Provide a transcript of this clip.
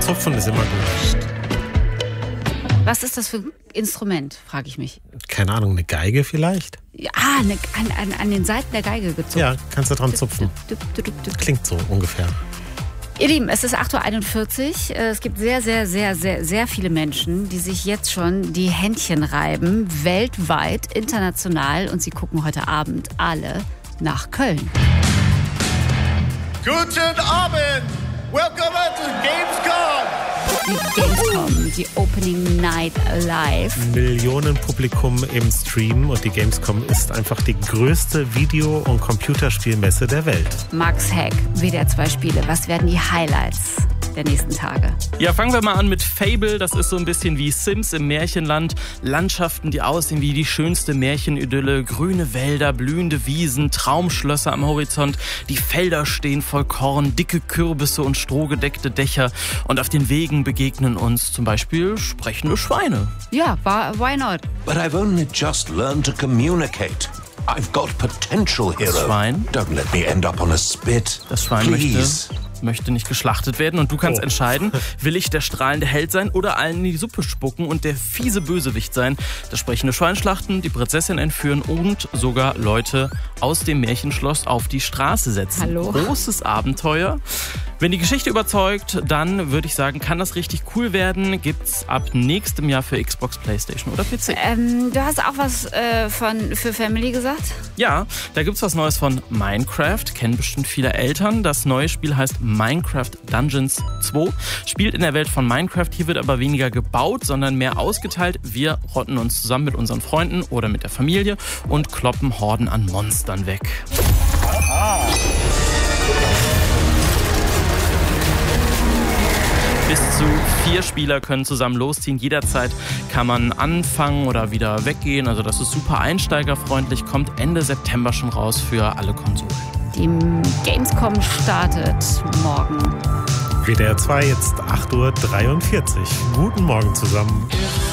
Zupfen ist immer gut. Was ist das für ein Instrument, frage ich mich. Keine Ahnung, eine Geige vielleicht? Ja, an den Seiten der Geige gezupft. Ja, kannst du dran zupfen. Klingt so ungefähr. Ihr Lieben, es ist 8.41 Uhr. Es gibt sehr, sehr, sehr, sehr, sehr viele Menschen, die sich jetzt schon die Händchen reiben, weltweit, international. Und sie gucken heute Abend alle nach Köln. Guten Abend! Welcome to Gamescom! Die Gamescom, die Opening Night Live. Millionen Publikum im Stream und die Gamescom ist einfach die größte Video- und Computerspielmesse der Welt. Max Heck, WDR 2 Spiele. Was werden die Highlights der nächsten Tage? Ja, fangen wir mal an mit Fable. Das ist so ein bisschen wie Sims im Märchenland. Landschaften, die aussehen wie die schönste Märchenidylle. Grüne Wälder, blühende Wiesen, Traumschlösser am Horizont. Die Felder stehen voll Korn, dicke Kürbisse und strohgedeckte Dächer. Und auf den Wegen begegnen uns zum Beispiel sprechende Schweine. Ja, why not? But I've only just learned to communicate. I've got potential, hero. Das Schwein? Don't let me end up on a spit. Das Schwein Please. möchte nicht geschlachtet werden und du kannst entscheiden, will ich der strahlende Held sein oder allen in die Suppe spucken und der fiese Bösewicht sein. Das sprechende Schwein schlachten, die Prinzessin entführen und sogar Leute aus dem Märchenschloss auf die Straße setzen. Hallo? Großes Abenteuer. Wenn die Geschichte überzeugt, dann würde ich sagen, kann das richtig cool werden. Gibt's ab nächstem Jahr für Xbox, PlayStation oder PC. Du hast auch was für Family gesagt? Ja, da gibt's was Neues von Minecraft, kennen bestimmt viele Eltern. Das neue Spiel heißt Minecraft Dungeons 2, spielt in der Welt von Minecraft. Hier wird aber weniger gebaut, sondern mehr ausgeteilt. Wir rotten uns zusammen mit unseren Freunden oder mit der Familie und kloppen Horden an Monstern weg. Bis zu 4 Spieler können zusammen losziehen. Jederzeit kann man anfangen oder wieder weggehen. Also das ist super einsteigerfreundlich. Kommt Ende September schon raus für alle Konsolen. Die Gamescom startet morgen. WDR 2 jetzt 8.43 Uhr. Guten Morgen zusammen.